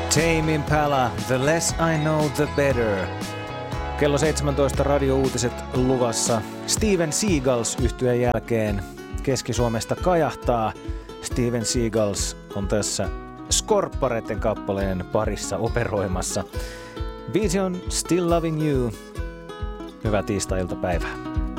Tame Impala, The Less I Know The Better. Kello 17 radiouutiset luvassa. Steven Seagals yhtyeen jälkeen Keski-Suomesta kajahtaa. Steven Seagals on tässä Skorppareiden kappaleen parissa operoimassa. Biisi on Still Loving You. Hyvää tiistai-iltapäivää.